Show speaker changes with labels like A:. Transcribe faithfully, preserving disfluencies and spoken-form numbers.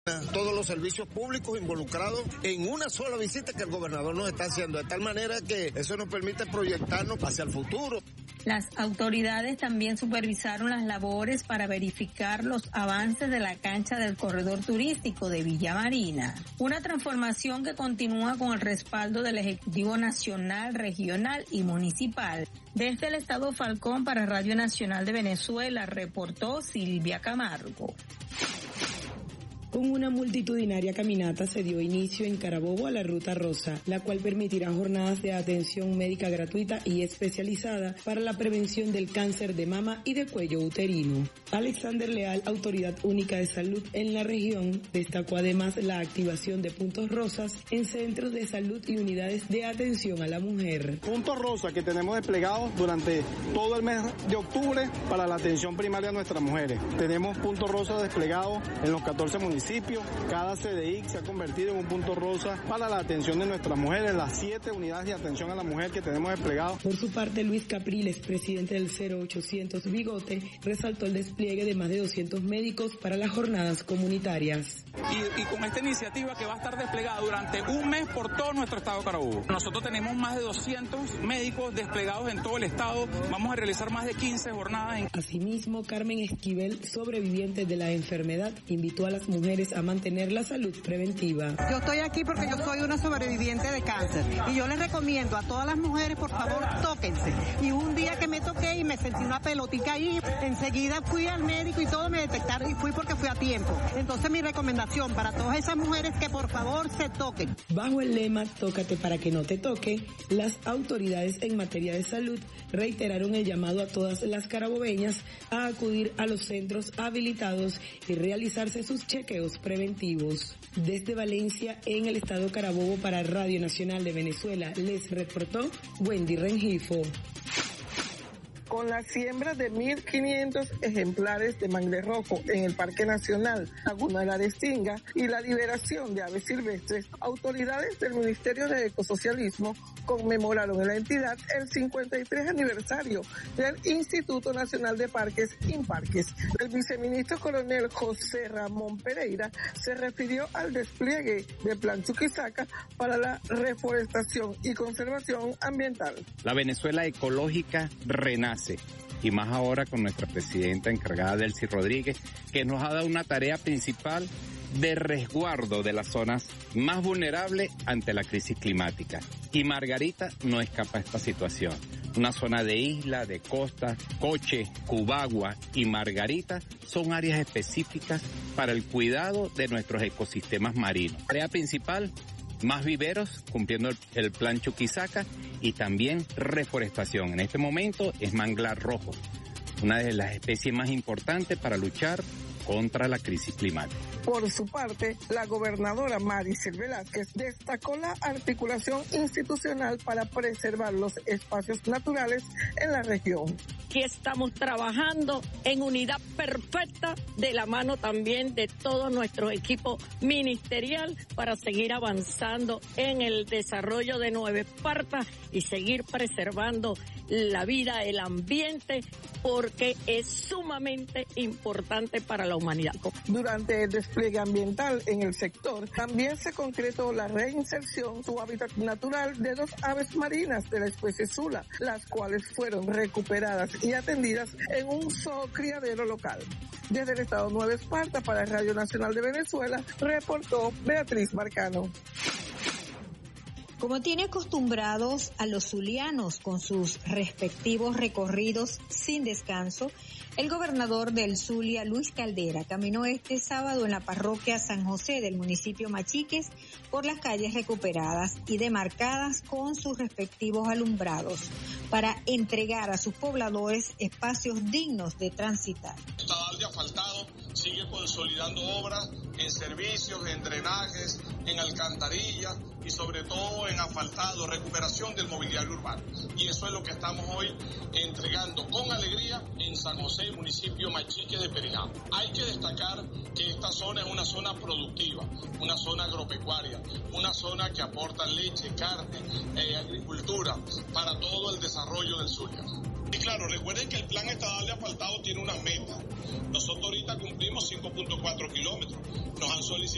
A: Todos los servicios públicos involucrados en una sola visita que el gobernador nos está haciendo, de tal manera que eso nos permite proyectarnos hacia el futuro.
B: Las autoridades también supervisaron las labores para verificar los avances de la cancha del corredor turístico de Villa Marina, una transformación que continúa con el respaldo del Ejecutivo Nacional, Regional y Municipal. Desde el Estado Falcón para Radio Nacional de Venezuela, reportó Silvia Camargo.
C: Con una multitudinaria caminata se dio inicio en Carabobo a la Ruta Rosa, la cual permitirá jornadas de atención médica gratuita y especializada para la prevención del cáncer de mama y de cuello uterino. Alexander Leal, Autoridad Única de Salud en la región, destacó además la activación de puntos rosas en centros de salud y unidades de atención a la mujer.
D: Puntos rosas que tenemos desplegados durante todo el mes de octubre para la atención primaria a nuestras mujeres. Tenemos puntos rosas desplegados en los catorce municipios. Cada C D I se ha convertido en un punto rosa para la atención de nuestras mujeres, las siete unidades de atención a la mujer que tenemos desplegados.
C: Por su parte, Luis Capriles, presidente del cero ochocientos Bigote, resaltó el despliegue de más de doscientos médicos para las jornadas comunitarias.
E: Y, y con esta iniciativa que va a estar desplegada durante un mes por todo nuestro estado de Carabobo. Nosotros tenemos más de doscientos médicos desplegados en todo el estado. Vamos a realizar más de quince jornadas. En...
C: Asimismo, Carmen Esquivel, sobreviviente de la enfermedad, invitó a las mujeres a mantener la salud preventiva.
F: Yo estoy aquí porque yo soy una sobreviviente de cáncer y yo les recomiendo a todas las mujeres, por favor, tóquense. Y un día que me toqué y me sentí una pelotica ahí, enseguida fui al médico y todo me detectaron y fui porque fui a tiempo. Entonces mi recomendación para todas esas mujeres que por favor se toquen.
C: Bajo el lema Tócate para que no te toque, las autoridades en materia de salud reiteraron el llamado a todas las carabobeñas a acudir a los centros habilitados y realizarse sus chequeos preventivos. Desde Valencia, en el estado Carabobo, para Radio Nacional de Venezuela, les reportó Wendy Rengifo.
G: Con la siembra de mil quinientos ejemplares de mangle rojo en el Parque Nacional Laguna La Restinga y la liberación de aves silvestres, autoridades del Ministerio de Ecosocialismo conmemoraron en la entidad el cincuenta y tres aniversario del Instituto Nacional de Parques, INPARQUES. El viceministro coronel José Ramón Pereira se refirió al despliegue del Plan Chuquisaca para la reforestación y conservación ambiental.
H: La Venezuela ecológica renace. Y más ahora con nuestra presidenta encargada, Delcy Rodríguez, que nos ha dado una tarea principal de resguardo de las zonas más vulnerables ante la crisis climática. Y Margarita no escapa a esta situación. Una zona de isla, de costa, Coche, Cubagua y Margarita son áreas específicas para el cuidado de nuestros ecosistemas marinos. Tarea principal: más viveros, cumpliendo el, el plan Chuquisaca, y también reforestación. En este momento es manglar rojo, una de las especies más importantes para luchar contra la crisis climática.
G: Por su parte, la gobernadora Maricel Velázquez destacó la articulación institucional para preservar los espacios naturales en la región.
I: Que estamos trabajando en unidad perfecta de la mano también de todo nuestro equipo ministerial para seguir avanzando en el desarrollo de Nueva Esparta y seguir preservando la vida, el ambiente, porque es sumamente importante para la humanidad.
G: Durante el despliegue ambiental en el sector, también se concretó la reinserción su hábitat natural de dos aves marinas de la especie Zula, las cuales fueron recuperadas y atendidas en un zoocriadero local. Desde el estado Nueva Esparta para Radio Nacional de Venezuela, reportó Beatriz Marcano.
J: Como tiene acostumbrados a los zulianos con sus respectivos recorridos sin descanso, el gobernador del Zulia, Luis Caldera, caminó este sábado en la parroquia San José del municipio Machiques por las calles recuperadas y demarcadas con sus respectivos alumbrados para entregar a sus pobladores espacios dignos de transitar.
K: El estadal de asfaltado sigue consolidando obras en servicios, en drenajes, en alcantarillas y sobre todo en asfaltado, recuperación del mobiliario urbano. Y eso es lo que estamos hoy entregando con alegría en San José, municipio Machique de Perijá. Hay que destacar que esta zona es una zona productiva, una zona agropecuaria, una zona que aporta leche, carne, eh, agricultura para todo el desarrollo del Zulia. Y claro, recuerden que el plan estadal de asfaltado tiene una meta. Nosotros ahorita cumplimos cinco punto cuatro kilómetros. Nos han solicitado